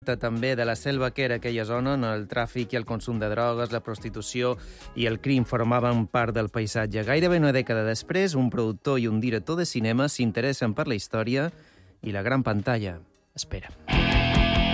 també de la selva que era aquella zona on el tràfic i el consum de drogues, la prostitució i el crim formaven part del paisatge. Gairebé una dècada després, un productor i un director de cinema s'interessen per la història i la gran pantalla espera.